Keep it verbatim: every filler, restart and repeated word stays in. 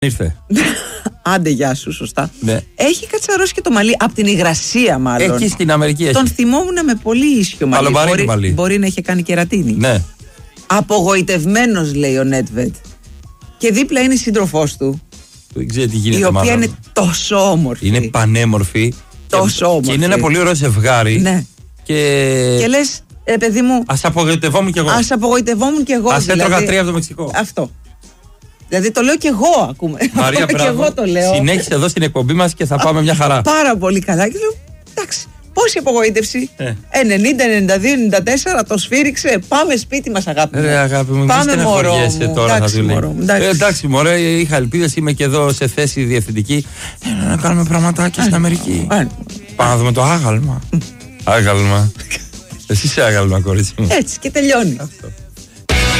Ήρθε. Άντε, γεια σου, σωστά. Ναι. Έχει κατσαρώσει και το μαλλί, από την υγρασία μάλλον. Εκεί στην Αμερική έχει. Τον θυμόμουν με πολύ ίσιο μαλλί. Μπορεί, μπορεί, μπορεί να είχε κάνει κερατίνη. Ναι. Απογοητευμένος, λέει ο Νέτβετ. Και δίπλα είναι η σύντροφός του. Δεν ξέρω τι γίνεται. Η οποία μάλλον. είναι τόσο όμορφη. Είναι πανέμορφη. Τόσο και, όμορφη. Και είναι ένα πολύ ωραίο ζευγάρι. Ναι. Και, και λες, ε, παιδί μου. Ας απογοητευόμουν κι εγώ. Ας απογοητευόμουν κι εγώ. Ας δηλαδή, έτρωγα τρία από το Μεξικό. Αυτό. Δηλαδή το λέω κι εγώ, ακούμε. Μαρία, και εγώ το λέω. Συνέχισε εδώ στην εκπομπή μας και θα πάμε μια χαρά. Πάρα πολύ καλά. Και λέω, εντάξει, πόση απογοήτευση. Ε. ενενήντα, ενενήντα δύο, ενενήντα τέσσερα, το σφύριξε. Πάμε σπίτι μας, αγάπη μου. Ρε αγάπη μου, πάμε μωρό μου. Τώρα, εντάξει, θα του μωρό, λέει. εντάξει. Ε, εντάξει, μωρέ, είχα ελπίδες, είμαι και εδώ σε θέση διευθυντική. Ε, να κάνουμε πραγματάκια στην Αμερική. Ε. Πάμε να δούμε το άγαλμα. Άγαλμα. Εσύ είσαι άγαλμα, κορίτσι μου. Έτσι και τελειώνει. Αυτό.